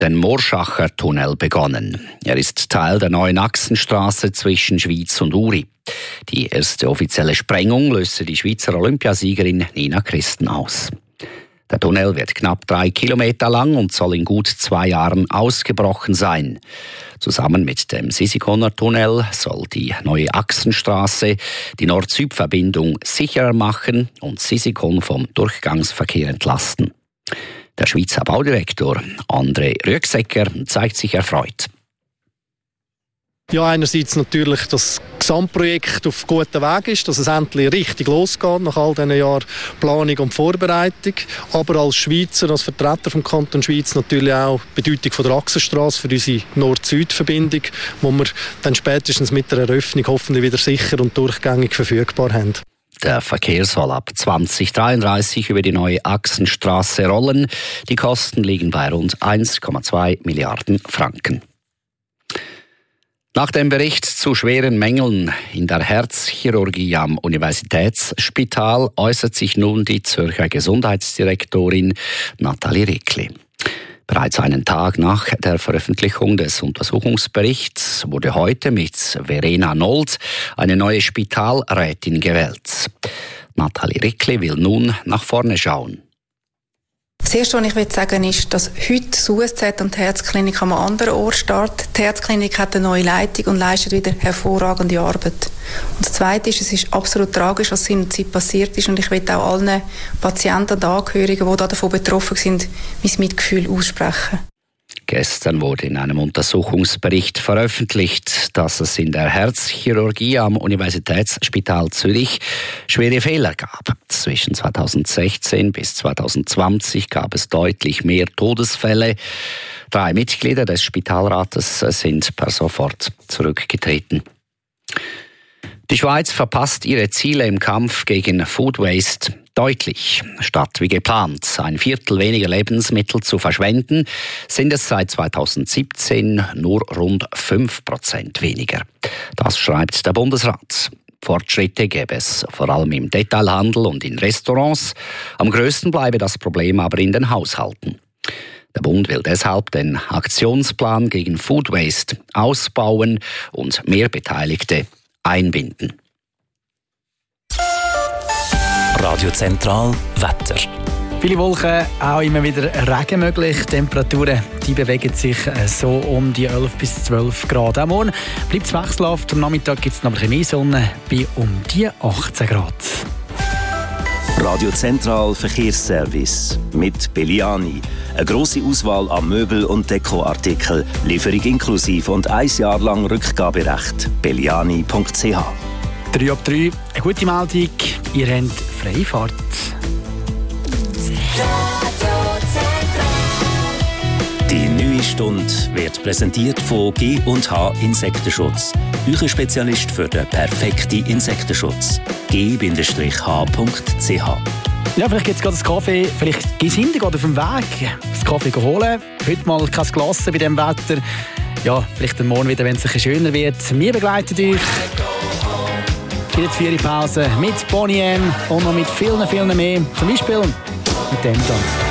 den Morschacher Tunnel begonnen. Er ist Teil der neuen Achsenstraße zwischen Schwyz und Uri. Die erste offizielle Sprengung löste die Schweizer Olympiasiegerin Nina Christen aus. Der Tunnel wird knapp 3 Kilometer lang und soll in gut 2 Jahren ausgebrochen sein. Zusammen mit dem Sisikoner-Tunnel soll die neue Achsenstraße die Nord-Süd-Verbindung sicherer machen und Sisikon vom Durchgangsverkehr entlasten. Der Schweizer Baudirektor André Rüegsecker zeigt sich erfreut. Ja, einerseits natürlich, dass das Gesamtprojekt auf gutem Weg ist, dass es endlich richtig losgeht nach all diesen Jahren Planung und Vorbereitung. Aber als Schweizer, als Vertreter vom Kanton Schweiz natürlich auch die Bedeutung von der Achsenstraße für unsere Nord-Süd-Verbindung, wo wir dann spätestens mit der Eröffnung hoffentlich wieder sicher und durchgängig verfügbar haben. Der Verkehr soll ab 2033 über die neue Achsenstraße rollen. Die Kosten liegen bei rund 1,2 Milliarden Franken. Nach dem Bericht zu schweren Mängeln in der Herzchirurgie am Universitätsspital äußert sich nun die Zürcher Gesundheitsdirektorin Nathalie Rickli. Bereits einen Tag nach der Veröffentlichung des Untersuchungsberichts wurde heute mit Verena Nold eine neue Spitalrätin gewählt. Nathalie Rickli will nun nach vorne schauen. Das Erste, was ich sagen will, ist, dass heute das USZ und die Herzklinik an einem anderen Ort startet. Die Herzklinik hat eine neue Leitung und leistet wieder hervorragende Arbeit. Und das Zweite ist, es ist absolut tragisch, was in der Zeit passiert ist. Und ich will auch allen Patienten und Angehörigen, die davon betroffen sind, mein Mitgefühl aussprechen. Gestern wurde in einem Untersuchungsbericht veröffentlicht, dass es in der Herzchirurgie am Universitätsspital Zürich schwere Fehler gab. Zwischen 2016 bis 2020 gab es deutlich mehr Todesfälle. 3 Mitglieder des Spitalrates sind per sofort zurückgetreten. Die Schweiz verpasst ihre Ziele im Kampf gegen Food Waste deutlich. Statt wie geplant 1/4 weniger Lebensmittel zu verschwenden, sind es seit 2017 nur rund 5% weniger. Das schreibt der Bundesrat. Fortschritte gäbe es vor allem im Detailhandel und in Restaurants. Am größten bleibe das Problem aber in den Haushalten. Der Bund will deshalb den Aktionsplan gegen Food Waste ausbauen und mehr Beteiligte einbinden. Radio Zentral Wetter. Viele Wolken, auch immer wieder Regen möglich. Die Temperaturen die bewegen sich so um die 11 bis 12 Grad. Auch morgen bleibt es wechselhaft. Am Nachmittag gibt es noch ein bisschen mehr Sonne bei um die 18 Grad. Radio Zentral Verkehrsservice mit Belliani. Eine grosse Auswahl an Möbel- und Dekoartikeln. Lieferung inklusive und 1 Jahr lang Rückgaberecht. belliani.ch. 3 ab 3, eine gute Meldung. Ihr habt Freifahrt. Die neue Stunde wird präsentiert von G&H Insektenschutz. Euer Spezialist für den perfekten Insektenschutz. g-h.ch. Ja, vielleicht gibt es gerade einen Kaffee, vielleicht gibt es hinten auf dem Weg das Kaffee holen. Heute mal kein Glas bei diesem Wetter. Ja, vielleicht dann morgen wieder, wenn es ein bisschen schöner wird. Wir begleiten euch in der 4-Pause mit Bonnie M und noch mit vielen, vielen mehr. Zum Beispiel mit dem dann.